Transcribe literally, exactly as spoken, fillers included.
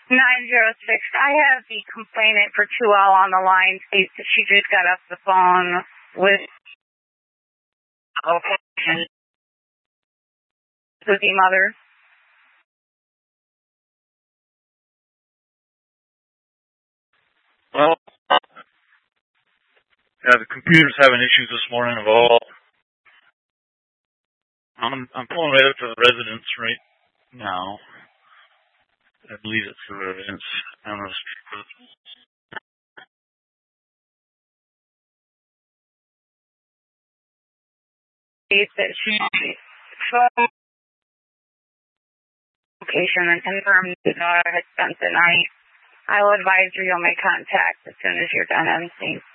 nine zero six. I have the complainant for two L on the line. States that she just got off the phone with okay. with the mother. Well, yeah, the computer's having issues this morning of all. I'm I'm pulling right up to the residence right now. I believe it's the residence down the street. That she phone location and confirmed the daughter had spent the night. I will advise you you'll make contact as soon as you're done on scene.